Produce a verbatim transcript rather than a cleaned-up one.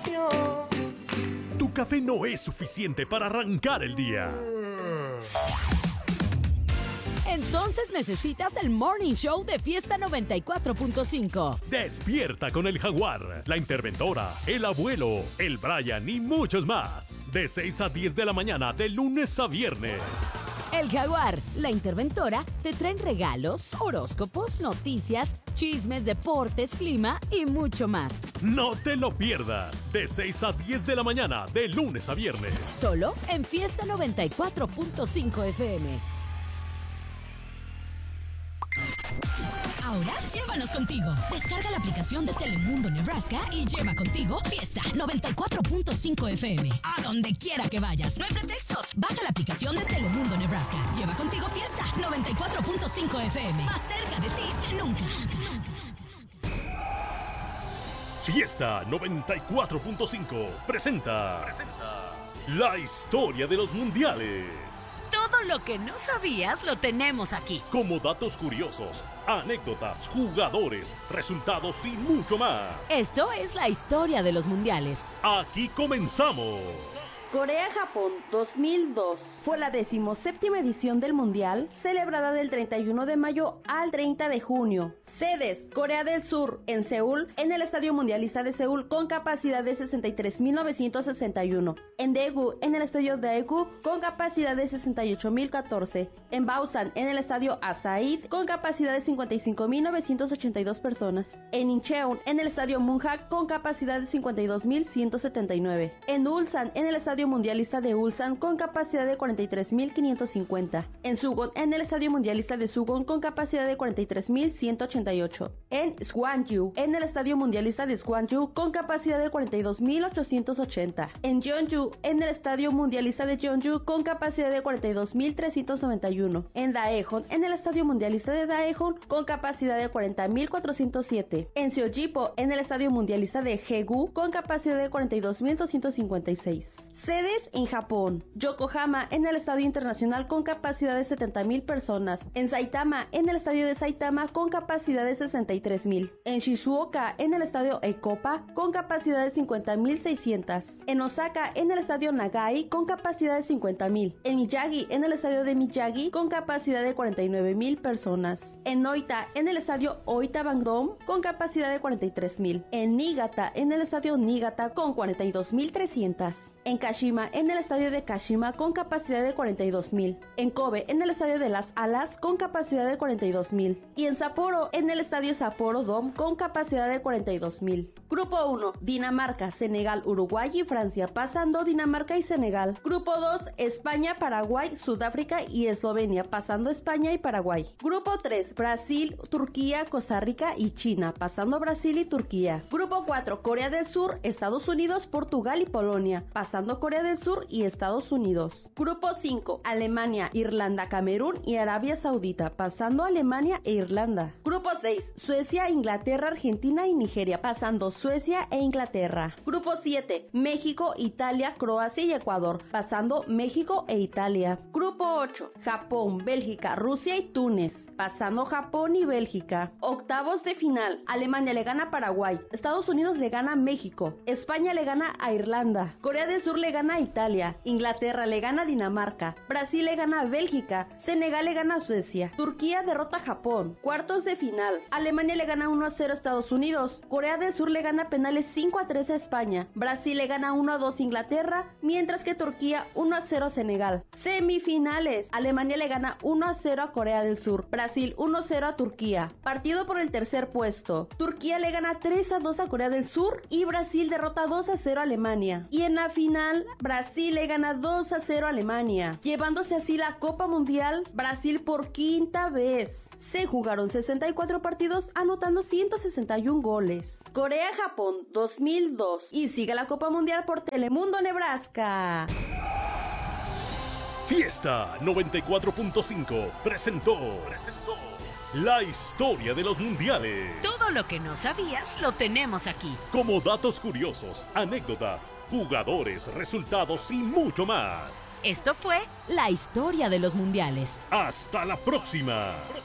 pasión. Tu café no es suficiente para arrancar el día. Entonces necesitas el Morning Show de Fiesta noventa y cuatro punto cinco. Despierta con el Jaguar, la Interventora, el Abuelo, el Brian y muchos más. De seis a diez de la mañana, de lunes a viernes. El Jaguar, la Interventora, te traen regalos, horóscopos, noticias, chismes, deportes, clima y mucho más. No te lo pierdas. De seis a diez de la mañana, de lunes a viernes. Solo en Fiesta noventa y cuatro punto cinco F M. Ahora llévanos contigo. Descarga la aplicación de Telemundo Nebraska y lleva contigo Fiesta noventa y cuatro punto cinco F M. A donde quiera que vayas. No hay pretextos. Baja la aplicación de Telemundo Nebraska. Lleva contigo Fiesta noventa y cuatro punto cinco F M. Más cerca de ti que nunca. Fiesta noventa y cuatro punto cinco presenta, presenta la historia de los mundiales. Todo lo que no sabías lo tenemos aquí. Como datos curiosos, anécdotas, jugadores, resultados y mucho más. Esto es la historia de los mundiales. Aquí comenzamos. Corea-Japón dos mil dos fue la decimoséptima edición del Mundial, celebrada del treinta y uno de mayo al treinta de junio. Sedes: Corea del Sur, en Seúl, en el Estadio Mundialista de Seúl, con capacidad de sesenta y tres mil novecientos sesenta y uno. En Daegu, en el Estadio Daegu, con capacidad de sesenta y ocho mil catorce. En Busan, en el Estadio Asaid, con capacidad de cincuenta y cinco mil novecientos ochenta y dos personas. En Incheon, en el Estadio Munhak, con capacidad de cincuenta y dos mil ciento setenta y nueve. En Ulsan, en el Estadio Mundialista de Ulsan, con capacidad de cuarenta y tres mil quinientos cincuenta. En Suwon, en el Estadio Mundialista de Suwon, con capacidad de cuarenta y tres mil ciento ochenta y ocho. En Gwangju, en el Estadio Mundialista de Gwangju, con capacidad de cuarenta y dos mil ochocientos ochenta. En Jeonju, en el Estadio Mundialista de Jeonju, con capacidad de cuarenta y dos mil trescientos noventa y uno. En Daejeon, en el Estadio Mundialista de Daejeon, con capacidad de cuarenta mil cuatrocientos siete. En Seojipo, en el Estadio Mundialista de Daegu, con capacidad de cuarenta y dos mil doscientos cincuenta y seis. Sedes en Japón: Yokohama, en el Estadio Internacional, con capacidad de setenta mil personas. En Saitama, en el Estadio de Saitama, con capacidad de sesenta y tres mil. En Shizuoka, en el Estadio Eikopa, con capacidad de cincuenta mil seiscientos. En Osaka, en el Estadio Nagai, con capacidad de cincuenta mil. En Miyagi, en el Estadio de Miyagi, con capacidad de cuarenta y nueve mil personas. En Noita, en el Estadio Oita Bandome, con capacidad de cuarenta y tres mil. En Niigata, en el Estadio Niigata, con cuarenta y dos mil trescientos. En Kashima, en el Estadio de Kashima, con capacidad de cuarenta y dos mil. En Kobe, en el Estadio de Las Alas, con capacidad de cuarenta y dos mil. Y en Sapporo, en el Estadio Sapporo Dome, con capacidad de cuarenta y dos mil. Grupo uno: Dinamarca, Senegal, Uruguay y Francia, pasando Dinamarca y Senegal. Grupo dos: España, Paraguay, Sudáfrica y Eslovenia, pasando España y Paraguay. Grupo tres: Brasil, Turquía, Costa Rica y China, pasando Brasil y Turquía. Grupo cuatro: Corea del Sur, Estados Unidos, Portugal y Polonia, pasando Corea del Sur y Estados Unidos. Grupo cinco: Alemania, Irlanda, Camerún y Arabia Saudita, pasando Alemania e Irlanda. Grupo seis: Suecia, Inglaterra, Argentina y Nigeria, pasando Suecia e Inglaterra. Grupo siete: México, Italia, Croacia y Ecuador, pasando México e Italia. Grupo ocho: Japón, Bélgica, Rusia y Túnez, pasando Japón y Bélgica. Octavos de final: Alemania le gana a Paraguay, Estados Unidos le gana a México, España le gana a Irlanda, Corea del Sur le gana a Italia, Inglaterra le gana a Dinamarca, Brasil le gana a Bélgica, Senegal le gana a Suecia, Turquía derrota a Japón. Cuartos de final: Alemania le gana uno a cero a Estados Unidos, Corea del Sur le gana penales cinco a tres a España, Brasil le gana uno a dos a Inglaterra, mientras que Turquía uno a cero a Senegal. Semifinales: Alemania le gana uno a cero a Corea del Sur, Brasil uno a cero a Turquía. Partido por el tercer puesto: Turquía le gana tres a dos a Corea del Sur y Brasil derrota dos a cero a Alemania. Y en la final, Brasil le gana dos a cero a Alemania, llevándose así la Copa Mundial Brasil por quinta vez. Se jugaron sesenta y cuatro partidos, anotando ciento sesenta y uno goles. Corea-Japón dos mil dos. Y sigue la Copa Mundial por Telemundo Nebraska. Fiesta noventa y cuatro punto cinco presentó, presentó la historia de los mundiales. Todo lo que no sabías lo tenemos aquí. Como datos curiosos, anécdotas, jugadores, resultados y mucho más. Esto fue la historia de los mundiales. Hasta la próxima.